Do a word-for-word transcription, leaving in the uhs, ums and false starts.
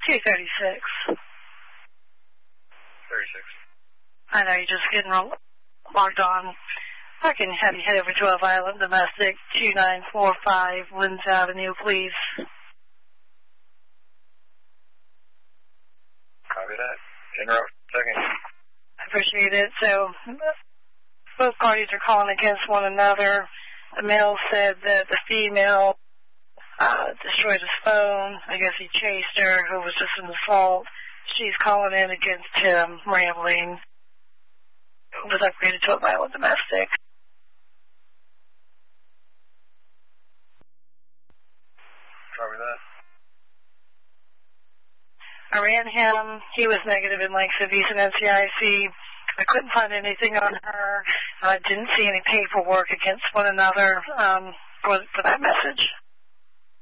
two thirty-six. thirty-six. I know, you're just getting logged on. I can have you head over to a violent domestic, two nine four five Linz Avenue, please. Copy that. General, second. I appreciate it. So, both parties are calling against one another. The male said that the female uh, destroyed his phone. I guess he chased her. It was just an assault. She's calling in against him, rambling. It was upgraded to a violent domestic. Copy that. I ran him. He was negative in lengths of use in N C I C. I couldn't find anything on her. I didn't see any paperwork against one another um, for, for that message.